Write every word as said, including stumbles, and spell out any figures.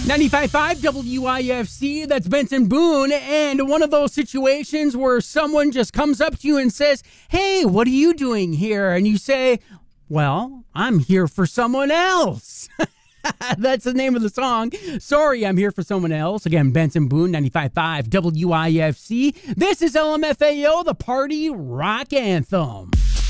ninety-five point five W I F C, that's Benson Boone, and one of those situations where someone just comes up to you and says, hey, what are you doing here? And you say, well, I'm here for someone else. That's the name of the song. Sorry, I'm here for someone else. Again, Benson Boone, ninety-five point five W I F C. This is L M F A O, the Party Rock Anthem.